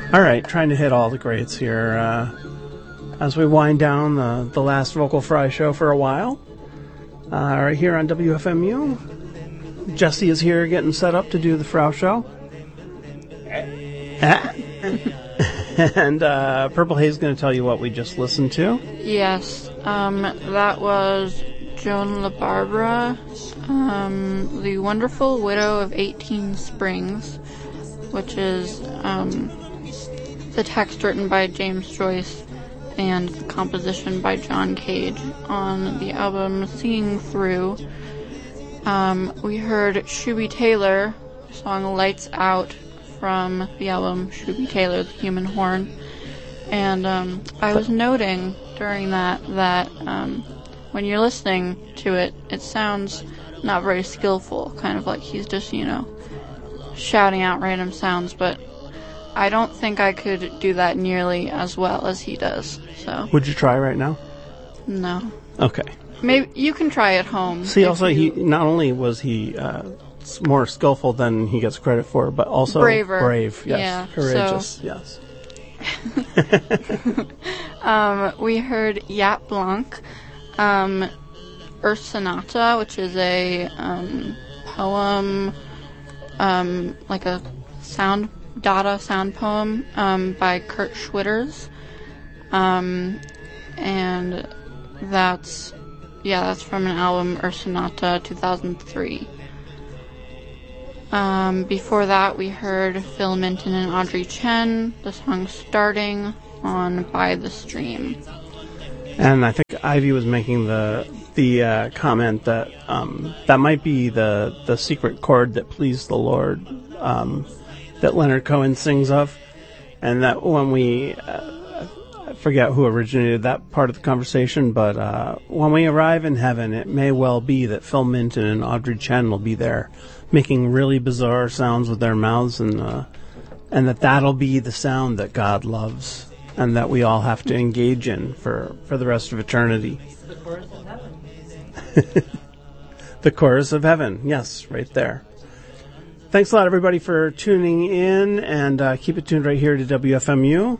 All right, trying to hit all the greats here as we wind down the last Vocal Fry show for a while. Right here on WFMU. Jesse is here getting set up to do the Frau Show. And Purple Haze is going to tell you what we just listened to. Yes, that was Joan LaBarbera, The Wonderful Widow of 18 Springs, which is the text written by James Joyce and the composition by John Cage on the album Singing Through. We heard Shuby Taylor, song Lights Out, from the album Shuby Taylor, The Human Horn. And I was noting during that when you're listening to it, it sounds not very skillful, kind of like he's just, shouting out random sounds, but I don't think I could do that nearly as well as he does. So would you try right now? No. Okay. Maybe you can try at home. See, also, he not only was he more skillful than he gets credit for, but also brave, yes, yeah, courageous, yes. We heard Yat Blanc, Earth Sonata, which is a poem, like a sound poem by Kurt Schwitters, and that's from an album, Earth Sonata 2003. Before that, we heard Phil Minton and Audrey Chen, the song Starting, on By the Stream. And I think Ivy was making the comment that that might be the secret chord that pleased the Lord that Leonard Cohen sings of, and that when we I forget who originated that part of the conversation, but when we arrive in heaven, it may well be that Phil Minton and Audrey Chen will be there, making really bizarre sounds with their mouths, and that'll be the sound that God loves, and that we all have to engage in for the rest of eternity. The chorus of heaven. The chorus of heaven, yes, right there. Thanks a lot, everybody, for tuning in, and keep it tuned right here to WFMU.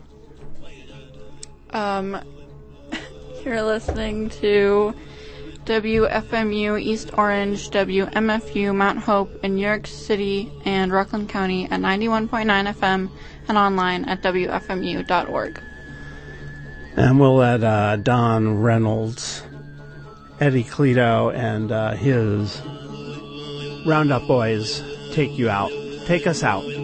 You're listening to WFMU East Orange, WMFU Mount Hope in New York City and Rockland County at 91.9 FM and online at WFMU.org. And we'll let Don Reynolds, Eddie Cleto, and his Roundup Boys take us out.